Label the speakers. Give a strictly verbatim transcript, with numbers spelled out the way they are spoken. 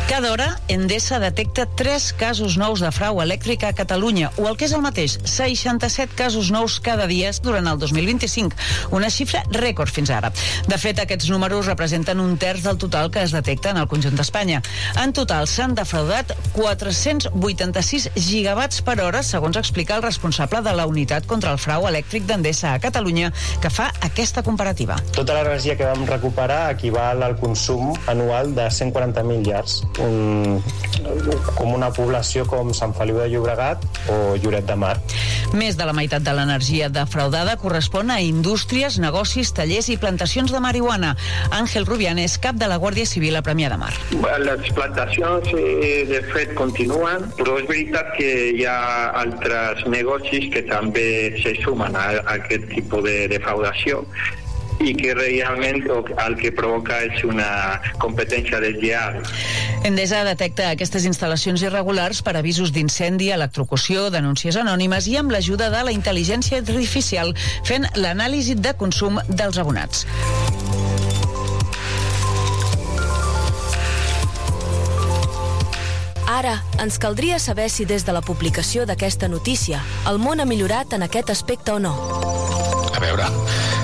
Speaker 1: Cada hora, Endesa detecta tres casos nous de frau elèctric a Catalunya, o el que és el mateix, seixanta-set casos nous cada dia durant el dos mil vint-i-cinc, una xifra rècord fins ara. De fet, aquests números representen un terç del total que es detecta en el conjunt d'Espanya. En total, s'han defraudat quatre-cents vuitanta-sis gigawatts per hora, segons explica el responsable de la unitat contra el frau elèctric d'Endesa a Catalunya, que fa aquesta comparativa.
Speaker 2: Tota l'energia que vam recuperar equival al consum anual de cent quaranta mil llars, un, com una població com Sant Feliu de Llobregat o Lloret de Mar.
Speaker 1: Més de la meitat de l'energia defraudada correspon a indústries, negocis, tallers i plantacions de marihuana. Àngel Rubianes, cap de la Guàrdia Civil a Premià de Mar.
Speaker 3: Les plantacions, eh, de fet, continuen, però és veritat que hi ha altres negocis que també se sumen a, a aquest tipus de defraudació i que realment el que provoca és una competència deslleial.
Speaker 1: Endesa detecta aquestes instal·lacions irregulars per avisos d'incendi, electrocució, denúncies anònimes i amb l'ajuda de la intel·ligència artificial fent l'anàlisi de consum dels abonats.
Speaker 4: Ara, ens caldria saber si des de la publicació d'aquesta notícia el món ha millorat en aquest aspecte o no.
Speaker 5: A veure...